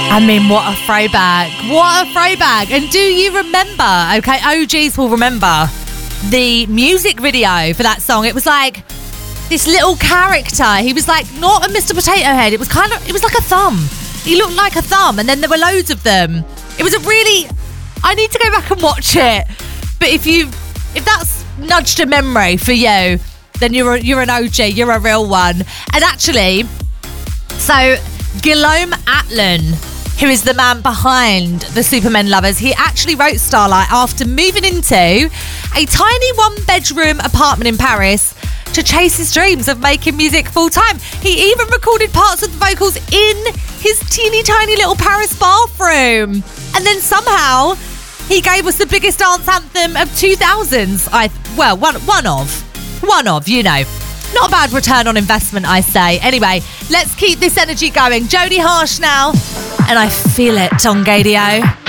I mean, what a throwback. What a throwback. And do you remember, okay, OGs will remember the music video for that song. It was like this little character. He was like not a Mr. Potato Head. It was like a thumb. He looked like a thumb, and then there were loads of them. It was I need to go back and watch it. But if that's nudged a memory for you, then you're an OG, you're a real one. And actually, so Guillaume Atlon, who is the man behind the Supermen Lovers, he actually wrote Starlight after moving into a tiny one-bedroom apartment in Paris to chase his dreams of making music full-time. He even recorded parts of the vocals in his teeny tiny little Paris bathroom. And then somehow he gave us the biggest dance anthem of 2000s. One of, you know. Not a bad return on investment, I say. Anyway, let's keep this energy going. Jodie Harsh now. And I feel it on Gadio.